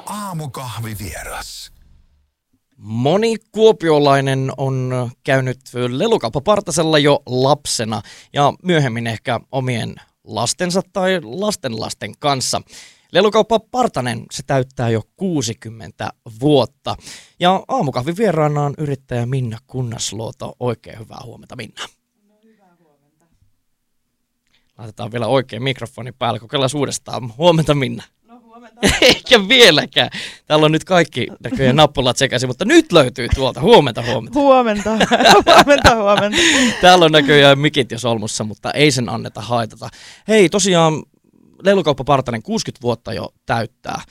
Aamukahvivieras. Moni kuopiolainen on käynyt Lelukauppa Partasella jo lapsena ja myöhemmin ehkä omien lastensa tai lastenlasten kanssa. Lelukauppa Partanen, se täyttää jo 60 vuotta. Ja aamukahvin vieraana on yrittäjä Minna Kunnasluoto. Oikein hyvää huomenta, Minna. No, hyvää huomenta. Laitetaan vielä oikein mikrofoni päälle. Kokeillaan uudestaan. Huomenta, Minna. No, huomenta. Eikä vieläkään. Täällä on nyt kaikki näköjään nappulat sekaisin, mutta nyt löytyy tuolta. Huomenta. Huomenta. Täällä on näköjään mikit jo solmussa, mutta ei sen anneta haitata. Hei, tosiaan Lelukauppa Partanen 60 vuotta jo täyttää.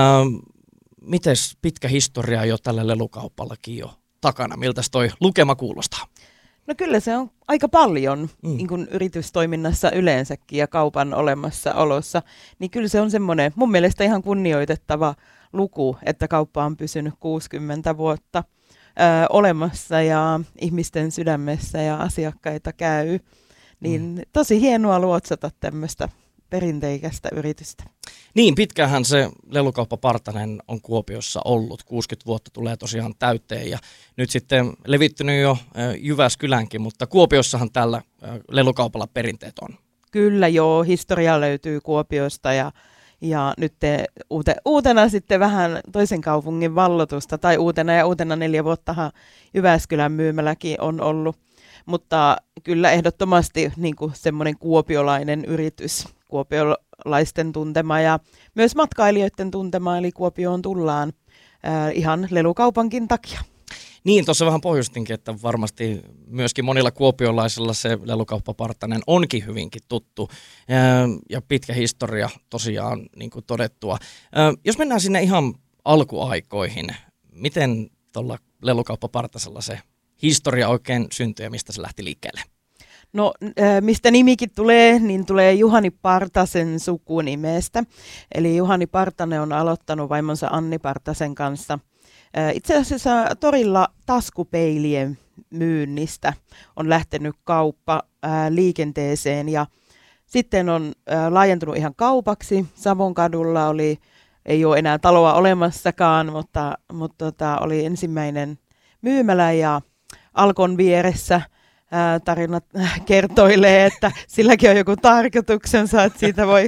Mites pitkä historia jo tällä lelukaupallakin jo takana? Miltäs toi lukema kuulostaa? No kyllä se on aika paljon niin kuin yritystoiminnassa yleensäkin ja kaupan olemassaolossa. Niin kyllä se on semmoinen mun mielestä ihan kunnioitettava luku, että kauppa on pysynyt 60 vuotta olemassa ja ihmisten sydämessä ja asiakkaita käy. Niin tosi hienoa luotsata tämmöistä perinteikästä yritystä. Niin, pitkäänhän se Lelukauppa Partanen on Kuopiossa ollut. 60 vuotta tulee tosiaan täyteen ja nyt sitten levittynyt jo Jyväskylänkin, mutta Kuopiossahan tällä lelukaupalla perinteet on. Kyllä joo, historia löytyy Kuopiosta ja nyt uutena sitten vähän toisen kaupungin vallotusta tai uutena 4 vuottahan Jyväskylän myymäläkin on ollut. Mutta kyllä ehdottomasti niin kuin semmoinen kuopiolainen yritys, kuopiolaisten tuntema ja myös matkailijoiden tuntema, eli Kuopioon tullaan ihan lelukaupankin takia. Niin, tuossa vähän pohjustinkin, että varmasti myöskin monilla kuopiolaisilla se Lelukauppa Partanen onkin hyvinkin tuttu ja pitkä historia tosiaan niin kuin todettua. Jos mennään sinne ihan alkuaikoihin, miten tuolla Lelukauppa Partasella se historia oikein syntyi ja mistä se lähti liikkeelle? No, mistä nimikin tulee, niin tulee Juhani Partasen sukunimestä. Eli Juhani Partanen on aloittanut vaimonsa Anni Partasen kanssa. Itse asiassa torilla taskupeilien myynnistä on lähtenyt kauppa liikenteeseen ja sitten on laajentunut ihan kaupaksi. Savonkadulla ei ole enää taloa olemassakaan, mutta oli ensimmäinen myymälä ja Alkon vieressä tarinat kertoilee, että silläkin on joku tarkoituksensa, että siitä voi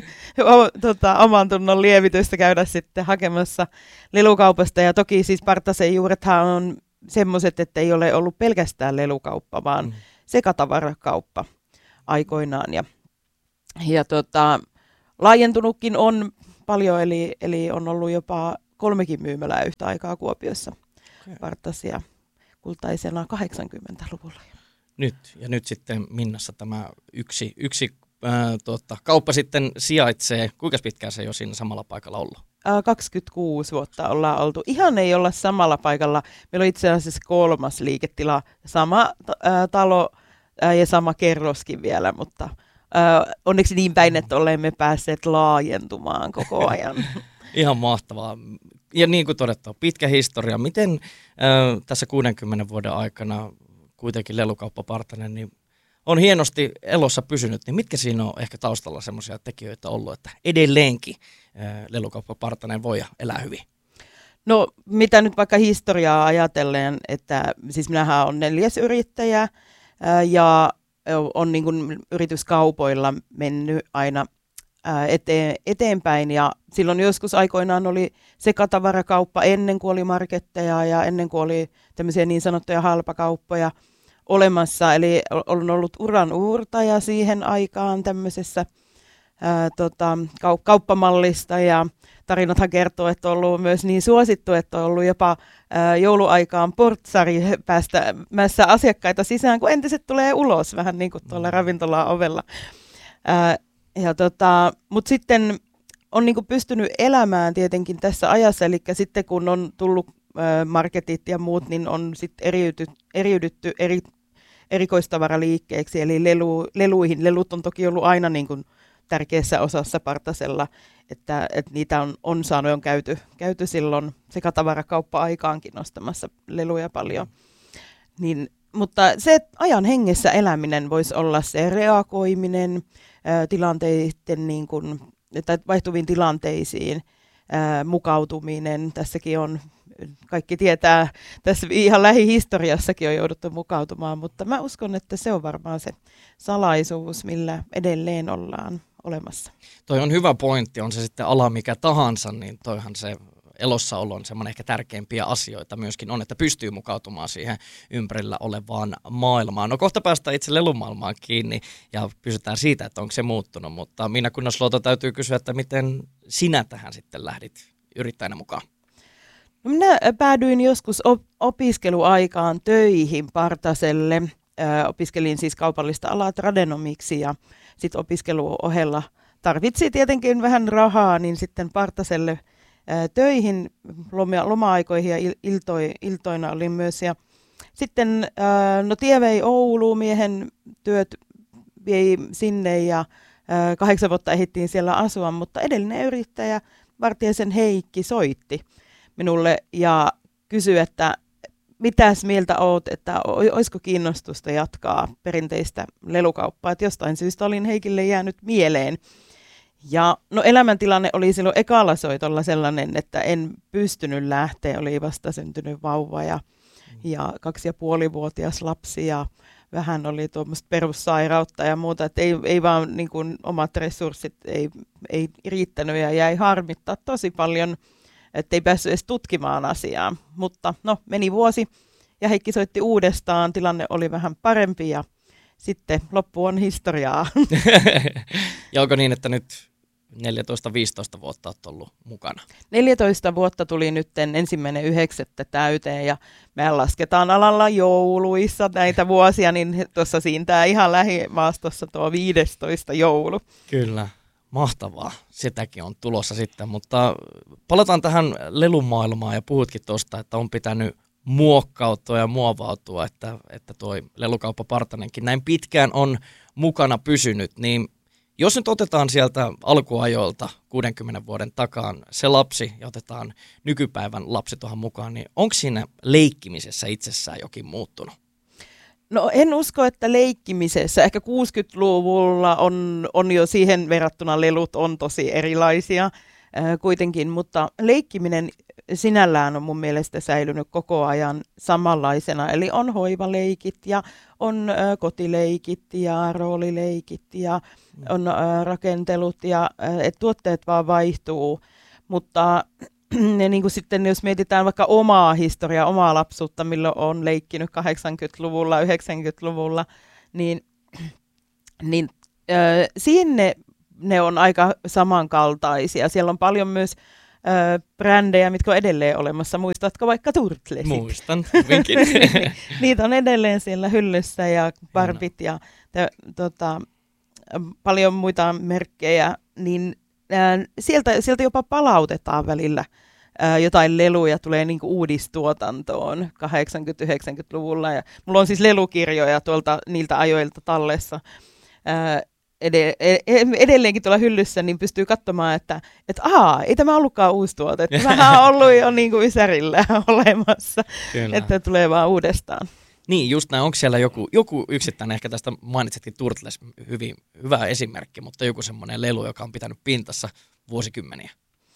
oman tunnon lievitystä käydä sitten hakemassa lelukaupasta. Ja toki siis Partasen juurethan on semmoiset, että ei ole ollut pelkästään lelukauppa, vaan sekatavarakauppa aikoinaan. Ja laajentunutkin on paljon, eli on ollut jopa 3 myymälää yhtä aikaa Kuopiossa. Partasia kultaisena 80-luvulla. Nyt sitten Minnassa tämä yksi kauppa sitten sijaitsee. Kuinka pitkään se jo siinä samalla paikalla ollut? 26 vuotta ollaan oltu. Ihan ei olla samalla paikalla. Meillä on itse asiassa 3. liiketila, sama talo ja sama kerroskin vielä, mutta onneksi niin päin, että olemme päässeet laajentumaan koko ajan. Ihan mahtavaa. Ja niin kuin todettu, pitkä historia. Miten tässä 60 vuoden aikana kuitenkin Lelukauppa Partanen niin on hienosti elossa pysynyt, niin mitkä siinä on ehkä taustalla semmoisia tekijöitä ollut, että edelleenkin Lelukauppa Partanen voi elää hyvin? No mitä nyt vaikka historiaa ajatellen, että siis minähän olen 4. yrittäjä ja on niin kuin yrityskaupoilla mennyt aina eteenpäin ja silloin joskus aikoinaan oli sekatavarakauppa ennen kuin oli marketteja ja ennen kuin oli tämmöisiä niin sanottuja halpakauppoja olemassa, eli on ollut uran uurtaja siihen aikaan tämmöisessä kauppamallista ja tarinathan kertoo, että on ollut myös niin suosittu, että on ollut jopa jouluaikaan portsari päästämässä asiakkaita sisään, kun entiset tulee ulos, vähän niin kuin tuolla ravintolan ovella. Mutta sitten on niinku pystynyt elämään tietenkin tässä ajassa, eli sitten kun on tullut marketit ja muut, niin on sitten eriydytty erikoistavaraliikkeeksi, eli leluihin. Lelut on toki ollut aina niinku tärkeässä osassa Partasella, että niitä on käyty silloin sekatavarakauppa-aikaankin ostamassa leluja paljon. Mutta se ajan hengessä eläminen voisi olla se reagoiminen tilanteiden niin kuin, tai vaihtuviin tilanteisiin, mukautuminen. Tässäkin on, kaikki tietää, tässä ihan lähihistoriassakin on jouduttu mukautumaan, mutta mä uskon, että se on varmaan se salaisuus, millä edelleen ollaan olemassa. Toi on hyvä pointti, on se sitten ala mikä tahansa, niin toihan se elossaolo on semmoinen ehkä tärkeimpiä asioita myöskin on, että pystyy mukautumaan siihen ympärillä olevaan maailmaan. No kohta päästään itse lelumaailmaan kiinni ja pysytään siitä, että onko se muuttunut, mutta Miina Kunnasluoto täytyy kysyä, että miten sinä tähän sitten lähdit yrittäjänä mukaan? No minä päädyin joskus opiskeluaikaan töihin Partaselle. Opiskelin siis kaupallista alaa tradenomiksi ja sitten opiskeluohella tarvitsi tietenkin vähän rahaa, niin sitten Partaselle töihin loma-aikoihin ja iltoina olin myös. Ja sitten tie vei Ouluun, miehen työt vei sinne ja 8 vuotta ehdittiin siellä asua, mutta edellinen yrittäjä Vartiaisen Heikki soitti minulle ja kysyi, että mitäs mieltä oot, että olisiko kiinnostusta jatkaa perinteistä lelukauppaa, että jostain syystä olin Heikille jäänyt mieleen. Ja no elämäntilanne oli silloin ekalla soitolla sellainen, että en pystynyt lähteä, oli vasta syntynyt vauva ja 2,5-vuotias lapsi ja vähän oli tuommoista perussairautta ja muuta, että ei vaan niin kuin omat resurssit ei riittänyt ja jäi harmittaa tosi paljon, että ei päässyt edes tutkimaan asiaa. Mutta no meni vuosi ja Heikki soitti uudestaan, tilanne oli vähän parempi ja sitten loppu on historiaa. Ja onko niin, että nyt 14-15 vuotta olet ollut mukana? 14 vuotta tuli nyt 1.9. täyteen ja me lasketaan alalla jouluissa näitä vuosia, niin tuossa siintää ihan lähimaastossa tuo 15 joulu. Kyllä, mahtavaa. Sitäkin on tulossa sitten, mutta palataan tähän lelumaailmaan ja puhutkin tuosta, että on pitänyt muokkautua ja muovautua, että tuo lelukauppa Partanenkin näin pitkään on mukana pysynyt, niin jos nyt otetaan sieltä alkuajoilta 60 vuoden takaan se lapsi ja otetaan nykypäivän lapsi tuohon mukaan, niin onko siinä leikkimisessä itsessään jokin muuttunut? No en usko, että leikkimisessä. Ehkä 60-luvulla on jo siihen verrattuna lelut on tosi erilaisia kuitenkin, mutta leikkiminen sinällään on mun mielestä säilynyt koko ajan samanlaisena. Eli on hoivaleikit ja on kotileikit ja roolileikit ja on rakentelut ja tuotteet vaan vaihtuu, mutta niin kuin sitten jos mietitään vaikka omaa historiaa, omaa lapsuutta, milloin on leikkinyt 80-luvulla, 90-luvulla, niin sinne ne on aika samankaltaisia. Siellä on paljon myös brändejä, mitkä on edelleen olemassa. Muistatko vaikka Turtlesit? Muistan, hyvinkin. Niitä on edelleen siellä hyllyssä ja Barbit ja paljon muita merkkejä, niin sieltä jopa palautetaan välillä jotain leluja, tulee niinku uudistuotantoon 80-90-luvulla. Ja mulla on siis lelukirjoja tuolta niiltä ajoilta tallessa. Edelleenkin tuolla hyllyssä, niin pystyy katsomaan, että ei tämä ollutkaan uusi tuote. Tämähän on ollut jo niin kuin ysärillä olemassa, Kyllä. Että tulee vaan uudestaan. Niin, just näin. Onko siellä joku yksittäinen, ehkä tästä mainitsetkin Turtles, hyvä esimerkki, mutta joku semmoinen lelu, joka on pitänyt pintassa vuosikymmeniä?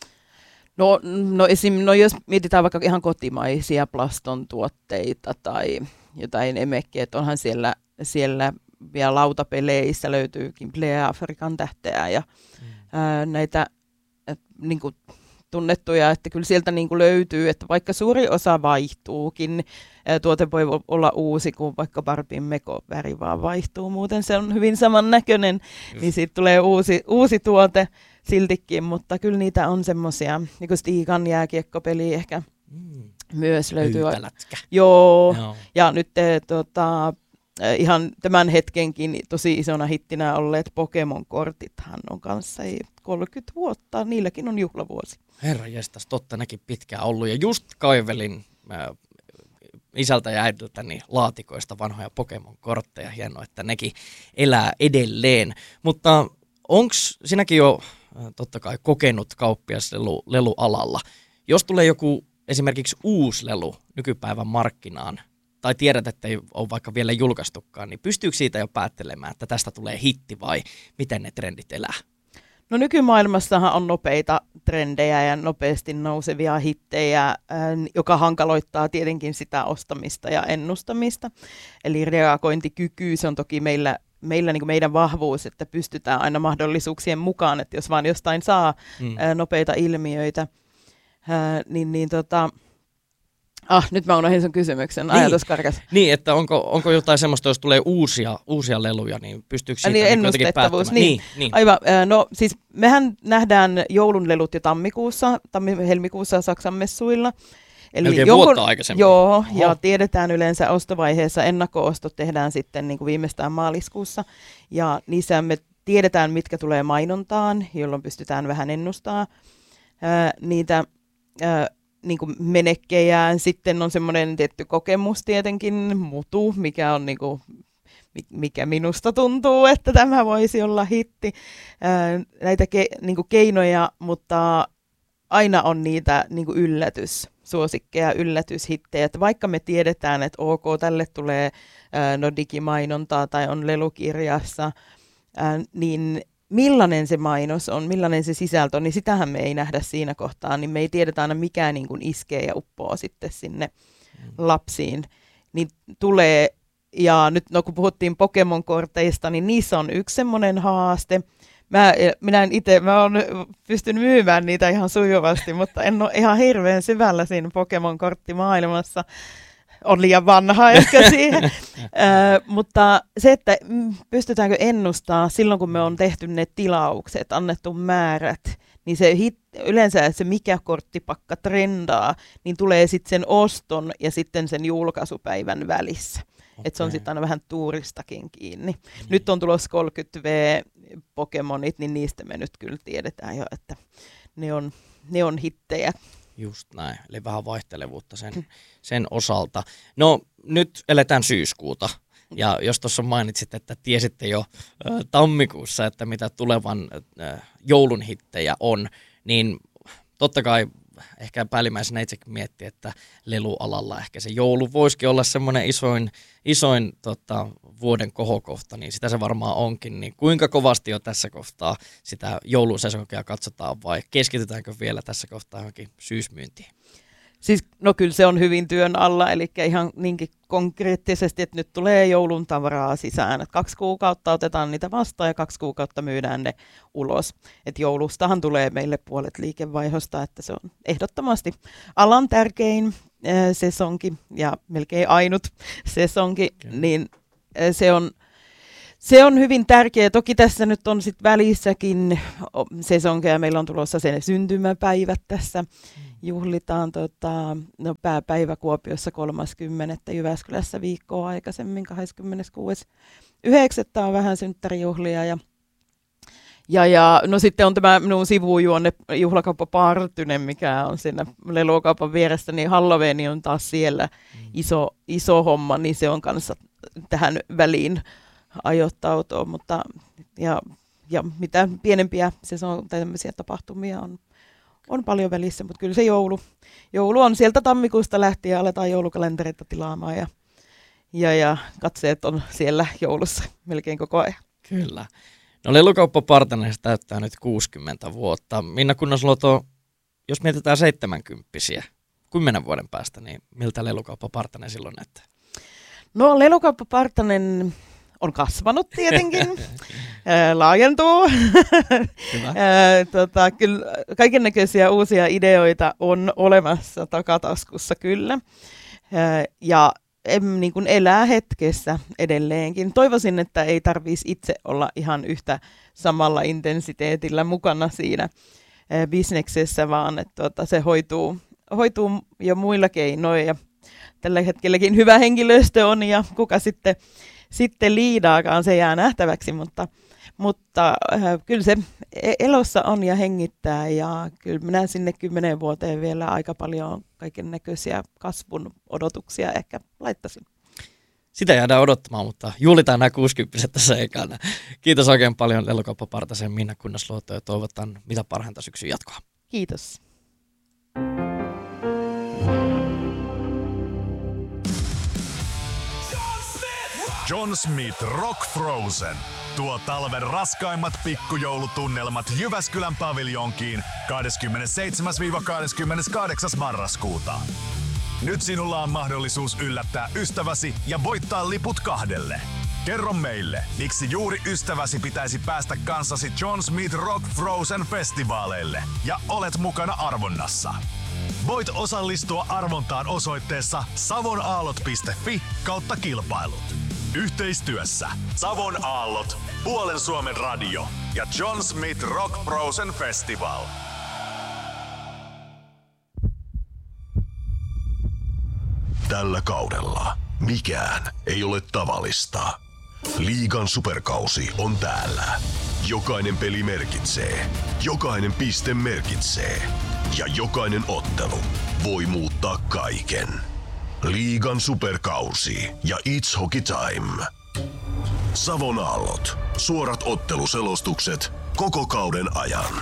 No jos mietitään vaikka ihan kotimaisia plaston tuotteita tai jotain emekkiä, että onhan siellä vielä lautapeleissä löytyykin Plea Afrikan tähteä ja näitä niin kuin tunnettuja, että kyllä sieltä niin kuin löytyy, että vaikka suuri osa vaihtuukin, tuote voi olla uusi, kuin vaikka Barbin mekoväri vaan vaihtuu, muuten se on hyvin samannäköinen, niin siitä tulee uusi tuote siltikin, mutta kyllä niitä on semmoisia, niin kuin Stigan jääkiekkopeli ehkä myös löytyy. Pyytälätkä. Joo, ja nyt ihan tämän hetkenkin tosi isona hittinä olleet Pokemon-kortithan on kanssa 30 vuotta, niilläkin on juhlavuosi. Herra jestas, totta nekin pitkään ollut. Ja just kaivelin isältä ja äidiltäni laatikoista vanhoja Pokemon-kortteja. Hienoa, että nekin elää edelleen. Mutta onko sinäkin jo totta kai kokenut kauppias lelualalla? Jos tulee joku esimerkiksi uusi lelu nykypäivän markkinaan, tai tiedät, että ei ole vaikka vielä julkaistukaan, niin pystyykö siitä jo päättelemään, että tästä tulee hitti vai miten ne trendit elää? No nykymaailmassahan on nopeita trendejä ja nopeasti nousevia hittejä, joka hankaloittaa tietenkin sitä ostamista ja ennustamista. Eli reagointikyky, se on toki meillä niin kuin meidän vahvuus, että pystytään aina mahdollisuuksien mukaan, että jos vaan jostain saa nopeita ilmiöitä, nyt mä unohdin sun kysymyksen, ajatus karkas. Niin, että onko jotain semmoista, jos tulee uusia leluja, niin pystyykö siitä jotenkin päättämään? Niin. Aivan, no siis mehän nähdään joulunlelut jo helmikuussa Saksan messuilla. Eli melkein vuotta aikaisemmin. Joo, ja tiedetään yleensä ostovaiheessa, ennakko-ostot tehdään sitten niin kuin viimeistään maaliskuussa, ja niissä me tiedetään, mitkä tulee mainontaan, jolloin pystytään vähän ennustamaan niitä niin kuin menekkejään. Sitten on semmoinen tietty kokemus tietenkin, mutu, mikä on niin kuin, mikä minusta tuntuu, että tämä voisi olla hitti. Näitä niin kuin keinoja, mutta aina on niitä niin kuin yllätyssuosikkeja, yllätyshittejä. Että vaikka me tiedetään, että ok, tälle tulee digimainontaa tai on lelukirjassa, niin millainen se mainos on, millainen se sisältö on, niin sitähän me ei nähdä siinä kohtaa, niin me ei tiedetä aina mikä niin kuin iskee ja uppoo sitten sinne lapsiin. Niin tulee, ja nyt kun puhuttiin Pokemon-korteista, niin niissä on yksi semmoinen haaste. Mä oon pystynyt myymään niitä ihan sujuvasti, mutta en ole ihan hirveän syvällä siinä Pokemon-korttimaailmassa. On liian vanha ehkä siihen. Mutta se, että pystytäänkö ennustaa silloin, kun me on tehty ne tilaukset, annettu määrät, niin se yleensä se mikä korttipakka trendaa, niin tulee sitten sen oston ja sitten sen julkaisupäivän välissä. Okay. Että se on sitten aina vähän tuuristakin kiinni. Nyt on tulossa 30V Pokemonit, niin niistä me nyt kyllä tiedetään jo, että ne on hittejä. Just näin, eli vähän vaihtelevuutta sen osalta. No nyt eletään syyskuuta, ja jos tuossa mainitsit, että tiesitte jo tammikuussa, että mitä tulevan joulun hittejä on, niin totta kai ehkä päällimmäisenä itsekin miettii, että lelualalla ehkä se joulu voisikin olla semmoinen isoin vuoden kohokohta, niin sitä se varmaan onkin. Niin kuinka kovasti jo tässä kohtaa sitä joulusesonkia katsotaan vai keskitytäänkö vielä tässä kohtaa johonkin syysmyyntiin? Siis, no kyllä se on hyvin työn alla, eli ihan niinkin konkreettisesti, että nyt tulee joulun tavaraa sisään. Että 2 kuukautta otetaan niitä vastaan ja 2 kuukautta myydään ne ulos. Että joulustahan tulee meille puolet liikevaihdosta, että se on ehdottomasti alan tärkein sesonki ja melkein ainut sesonki, niin se on hyvin tärkeä. Toki tässä nyt on sitten välissäkin sesonkeja. Meillä on tulossa sen syntymäpäivät tässä. Juhlitaan pääpäivä Kuopiossa 30. Jyväskylässä viikkoa aikaisemmin 26.9. on vähän synttärijuhlia. Ja no sitten on tämä minun sivujuonne Juhlakauppa Partynen, mikä on siinä lelukaupan vieressä, niin Halloween on taas siellä iso homma, niin se on kanssa tähän väliin ajoittautua, mutta ja mitä pienempiä tämmöisiä tapahtumia on paljon välissä, mutta kyllä se joulu on sieltä tammikuusta lähtien, aletaan joulukalentereita tilaamaan ja katseet on siellä joulussa melkein koko ajan. Kyllä. No Lelukauppa Partaneista täyttää nyt 60 vuotta. Minna Kunnasluoto, jos mietitään 70-vuotiaita 10 vuoden päästä, niin miltä Lelukauppa Partanen silloin näyttää? No Lelukauppa Partanen on kasvanut tietenkin, laajentuu. Kyllä kaikennäköisiä uusia ideoita on olemassa takataskussa kyllä. Ja niin kuin elää hetkessä edelleenkin. Toivoisin, että ei tarvitsisi itse olla ihan yhtä samalla intensiteetillä mukana siinä bisneksessä, vaan että se hoituu jo muilla keinoin. Ja tällä hetkelläkin hyvä henkilöstö on ja kuka sitten liidaakaan, se jää nähtäväksi, mutta kyllä se elossa on ja hengittää ja kyllä minä sinne 10 vuoteen vielä aika paljon kaiken näköisiä kasvun odotuksia ehkä laittaisin. Sitä jäädään odottamaan, mutta juhlitaan nämä 60 tässä ekana. Kiitos oikein paljon Lelukauppa Partasen Minna Kunnasluoto ja toivotan mitä parhainta syksyn jatkoa. Kiitos. John Smith Rock Frozen. Tuo talven raskaimmat pikkujoulutunnelmat Jyväskylän paviljonkiin 27-28. marraskuuta. Nyt sinulla on mahdollisuus yllättää ystäväsi ja voittaa liput 2. Kerro meille, miksi juuri ystäväsi pitäisi päästä kanssasi John Smith Rock Frozen festivaaleille ja olet mukana arvonnassa. Voit osallistua arvontaan osoitteessa savonaallot.fi/kilpailut. Yhteistyössä Savon Aallot, Puolen Suomen radio ja John Smith Rock Frozen Festival. Tällä kaudella mikään ei ole tavallista. Liigan superkausi on täällä. Jokainen peli merkitsee, jokainen piste merkitsee ja jokainen ottelu voi muuttaa kaiken. Liigan superkausi ja It's Hockey Time. Savon Aallot. Suorat otteluselostukset koko kauden ajan.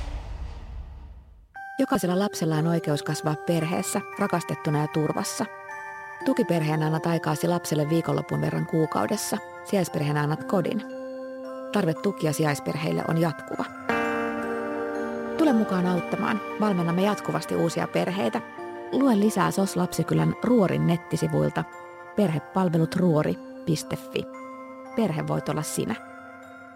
Jokaisella lapsella on oikeus kasvaa perheessä, rakastettuna ja turvassa. Tukiperheenä annat aikaasi lapselle viikonlopun verran kuukaudessa. Sijaisperheenä annat kodin. Tarve tukia sijaisperheille on jatkuva. Tule mukaan auttamaan. Valmennamme jatkuvasti uusia perheitä. Lue lisää SOS Lapsikylän Ruorin nettisivuilta perhepalvelutruori.fi. Perhe voit olla sinä.